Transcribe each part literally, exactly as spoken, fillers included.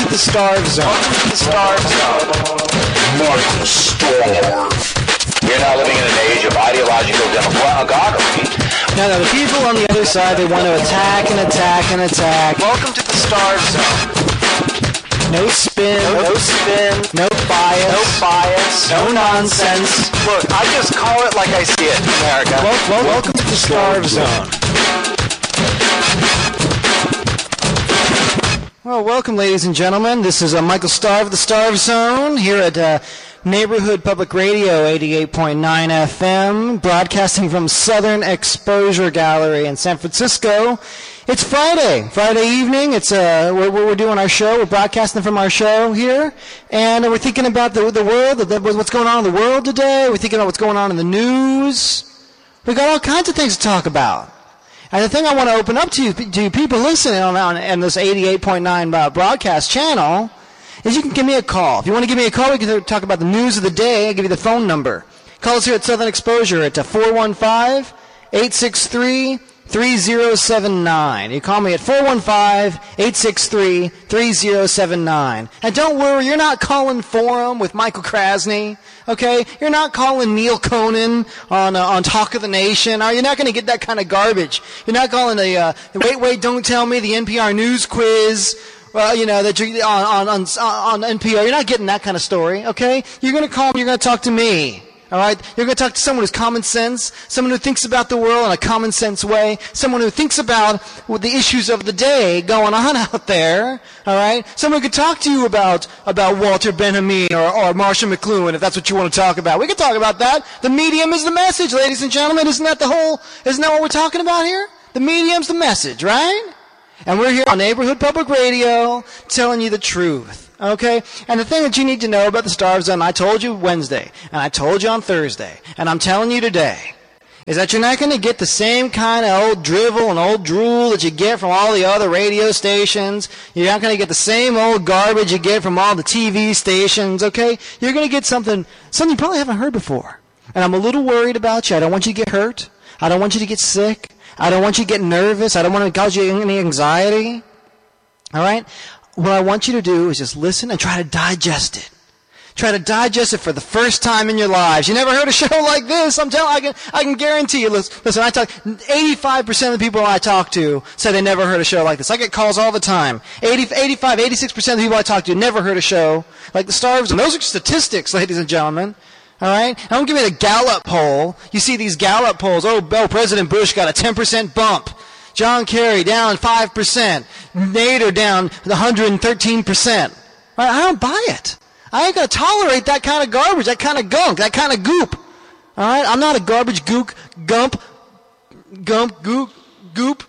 the Starve Zone. Welcome to the Starve Zone. Michael Starve. We're now living in an age of ideological demagoguery. No, no, the people on the other side, they want to attack and attack and attack. Welcome to the Starve Zone. No spin. No, no spin. No bias. No bias. No nonsense. Look, I just call it like I see it, America. Well, well, welcome to the Starve Zone. Well, welcome, ladies and gentlemen. This is uh, Michael Starve of the Starve Zone here at uh, Neighborhood Public Radio, eighty-eight point nine F M, broadcasting from Southern Exposure Gallery in San Francisco. It's Friday, Friday evening. It's uh, we're, we're doing our show. We're broadcasting from our show here, and we're thinking about the the world, the, what's going on in the world today. We're thinking about what's going on in the news. We got all kinds of things to talk about. And the thing I want to open up to you, to you people listening on, on, on this eighty-eight point nine uh, broadcast channel is you can give me a call. If you want to give me a call, we can talk about the news of the day. I'll give you the phone number. Call us here at Southern Exposure at four one five, eight six three, three zero seven nine. You call me at four one five, eight six three, three zero seven nine. And don't worry, you're not calling Forum with Michael Krasny. Okay, you're not calling Neil Conan on uh, on Talk of the Nation. Or you're not going to get that kind of garbage. You're not calling the uh, Wait Wait Don't Tell Me, the N P R News Quiz. Well, you know that you're on on on, on N P R. You're not getting that kind of story. Okay, you're going to call me. You're going to talk to me. All right, you're going to talk to someone who's common sense, someone who thinks about the world in a common sense way, someone who thinks about what the issues of the day going on out there. All right, someone who could talk to you about about Walter Benjamin or, or Marshall McLuhan if that's what you want to talk about. We can talk about that. The medium is the message, ladies and gentlemen. Isn't that the whole? Isn't that what we're talking about here? The medium's the message, right? And we're here on Neighborhood Public Radio telling you the truth. Okay? And the thing that you need to know about the Starve Zone, I told you Wednesday, and I told you on Thursday, and I'm telling you today, is that you're not going to get the same kind of old drivel and old drool that you get from all the other radio stations. You're not going to get the same old garbage you get from all the T V stations, okay? You're going to get something, something you probably haven't heard before. And I'm a little worried about you. I don't want you to get hurt. I don't want you to get sick. I don't want you to get nervous. I don't want to cause you any anxiety. All right? What I want you to do is just listen and try to digest it. Try to digest it for the first time in your lives. You never heard a show like this. I'm telling I can I can guarantee you. Listen, I talk eighty-five percent of the people I talk to say they never heard a show like this. I get calls all the time. eighty, eighty-five, eighty-six percent of the people I talk to never heard a show like the Starve Zone. Those are statistics, ladies and gentlemen. All right? I don't give you the Gallup poll. You see these Gallup polls. Oh, oh, President Bush got a ten percent bump. John Kerry down five percent. Nader down one hundred thirteen percent. Right? I don't buy it. I ain't going to tolerate that kind of garbage, that kind of gunk, that kind of goop. All right? I'm not a garbage gook, gump, gump, goop, goop,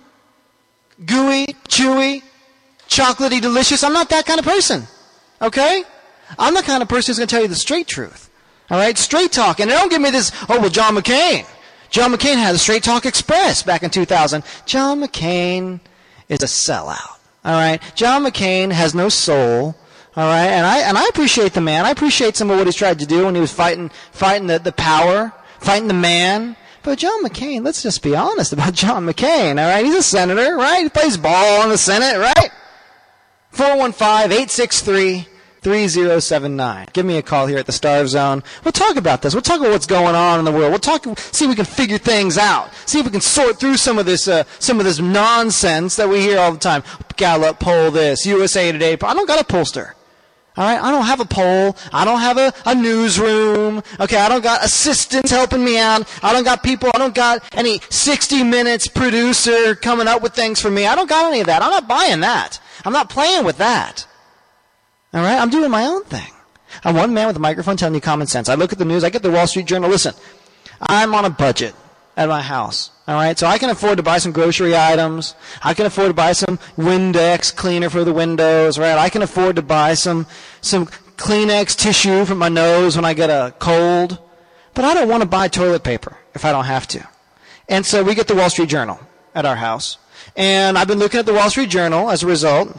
gooey, chewy, chocolatey, delicious. I'm not that kind of person. Okay? I'm the kind of person who's going to tell you the straight truth. All right? Straight talk. And don't give me this, oh, well, John McCain. John McCain had a Straight Talk Express back in two thousand. John McCain is a sellout. All right? John McCain has no soul. All right? And I and I appreciate the man. I appreciate some of what he's tried to do when he was fighting fighting the, the power, fighting the man. But John McCain, let's just be honest about John McCain. All right? He's a senator, right? He plays ball in the Senate, right? four one five, eight six three, three zero seven nine. Give me a call here at the Starve Zone. We'll talk about this. We'll talk about what's going on in the world. We'll talk, see if we can figure things out. See if we can sort through some of this, uh, some of this nonsense that we hear all the time. Gallup poll this, U S A Today. I don't got a pollster. All right, I don't have a poll. I don't have a, a newsroom. Okay, I don't got assistants helping me out. I don't got people. I don't got any sixty minutes producer coming up with things for me. I don't got any of that. I'm not buying that. I'm not playing with that. All right, I'm doing my own thing. I'm one man with a microphone telling you common sense. I look at the news. I get the Wall Street Journal. Listen, I'm on a budget at my house. All right, so I can afford to buy some grocery items. I can afford to buy some Windex cleaner for the windows, right? I can afford to buy some some Kleenex tissue for my nose when I get a cold. But I don't want to buy toilet paper if I don't have to. And so we get the Wall Street Journal at our house. And I've been looking at the Wall Street Journal as a result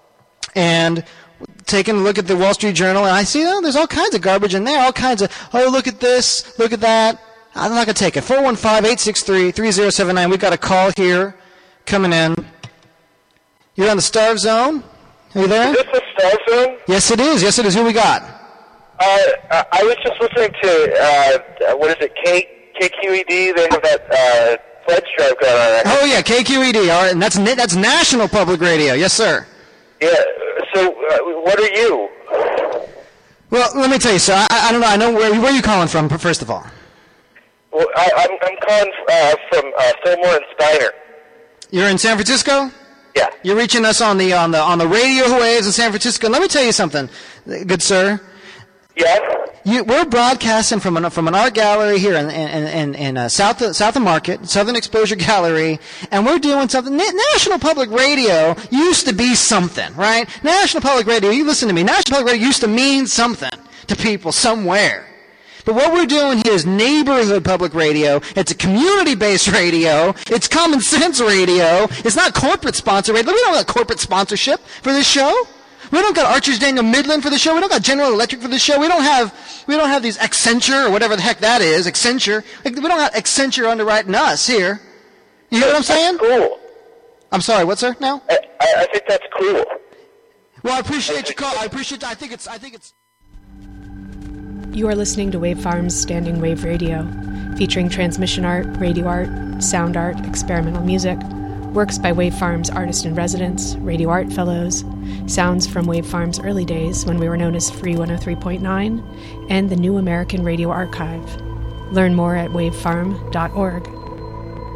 and taking a look at the Wall Street Journal, and I see, oh, there's all kinds of garbage in there, all kinds of, oh, look at this, look at that. I'm not going to take it. four one five, eight six three, three zero seven nine. We've got a call here coming in. You're on the Starve Zone Are you there? Is this the Star Zone? Yes, it is. Yes, it is. Who we got? Uh, I was just listening to, uh, what is it, K, KQED? They have that uh, pledge drive going on right now. Oh, yeah, K Q E D. All right, and that's, that's National Public Radio. Yes, sir. Yeah, so uh, what are you? Well, let me tell you, sir. I, I don't know. I know where, where are you calling from, first of all? Well, I, I'm, I'm calling uh, from uh, Fillmore and Steiner. You're in San Francisco? Yeah. You're reaching us on the on the on the radio waves in San Francisco. Let me tell you something, good sir. Yeah. You, we're broadcasting from an from an art gallery here in in in, in uh, South South of Market, Southern Exposure Gallery, and we're doing something. Na- National Public Radio used to be something, right? National Public Radio. You listen to me. National Public Radio used to mean something to people somewhere. But what we're doing here is neighborhood public radio. It's a community-based radio. It's common sense radio. It's not corporate sponsor radio. We don't have corporate sponsorship for this show. We don't got Archer's Daniel Midland for the show. We don't got General Electric for the show. We don't have we don't have these Accenture or whatever the heck that is. Accenture. Like, we don't have Accenture underwriting us here. You hear what I'm saying? That's cool. I'm sorry. What, sir? Now? I, I, I think that's cool. Well, I appreciate your call. I appreciate. I think it's. I think it's. You are listening to Wave Farm's Standing Wave Radio, featuring transmission art, radio art, sound art, experimental music, works by Wave Farm's artist-in-residence, radio art fellows, sounds from Wave Farm's early days when we were known as Free one oh three point nine, and the New American Radio Archive. Learn more at wavefarm dot org.